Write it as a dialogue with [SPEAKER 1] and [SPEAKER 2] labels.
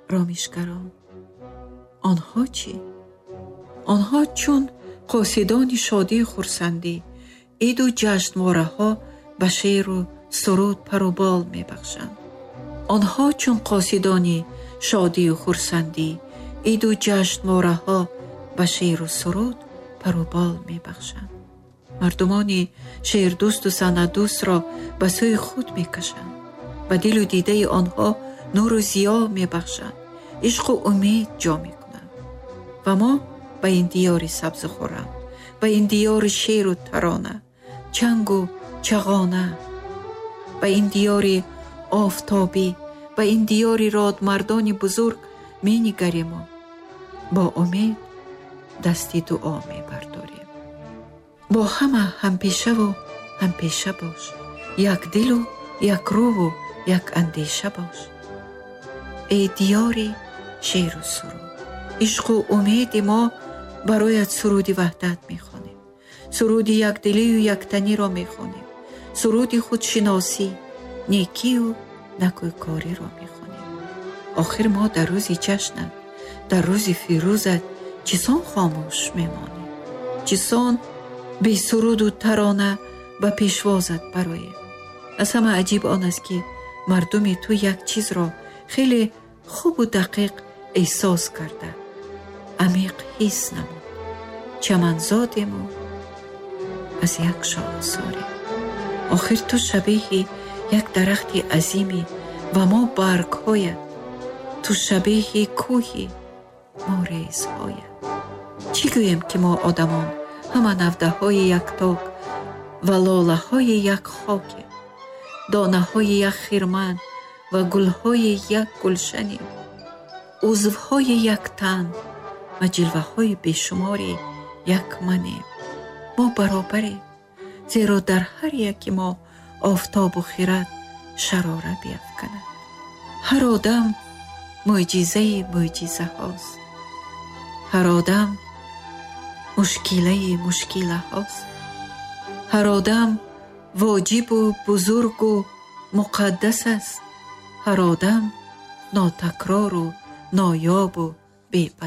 [SPEAKER 1] ромишгарон. онҳо чӣ? онҳо чун қосидони шодию хурсандӣ, иду ҷашнвораҳо ба шеъру суруд парубол мебахшанд. онҳо чун қосидони шодию хурсандӣ, иду ҷашнвораҳо ба шеъру суруд парубол мебахшанд. мардумони шеърдӯсту санъатдӯстро ба сӯи худ мекашанд. ба дилу дидаи онҳо нуру зиё мебахшанд, ишқу умед ҷо мекунанд. ва мо ба ин диёри сабзу хуррам, ба ин диёри шеъру тарона, чангу чағона, ба ин диёри офтобӣ, ба ин диёри родмардони бузург менигарему. бо умед дасти дуо мебардорем. бо ҳама ҳампешаву ҳампеша бош, як дилу як рӯву як андеша бош. эй диёри шеъру суруд, ишқу умеди мо бароят суруди ваҳдат мехонем, суруди якдилию яктаниро мехонем, суруди худшиносӣ, некию накӯйкориро мехонем. охир мо дар рӯзи ҷашнат, дар рӯзи фирӯзат чисон хомӯш мемонем, чисон бесуруду тарона ба пешвозат бароем. аз ҳама аҷиб он аст ки мардуми ту як чизро хеле хубу дақиқ эҳсос карда, амиқ ҳис намуд. чаманзодему аз як шохсорем. охир ту шабеҳи як дарахти азимӣ ва мо баргҳоят, ту шабеҳи кӯҳи мо резҳоят. чӣ гӯем ки мо одамон ҳама навдаҳои якток ва лолаҳои як хокем, донаҳои як хирман ва гулҳои як гулшанем, узвҳои як тан ва ҷилваҳои бешумори як манем. мо баробарем, зеро дар ҳар яки мо офтобу хирад шарора биафканад. ҳар одам мӯъҷизаи мӯъҷизаҳост, ҳар одам мушкилаи мушкилаҳост, ҳар одам воҷибу бузургу муқаддас аст, ҳар одам нотакрору ноёбу бепадах.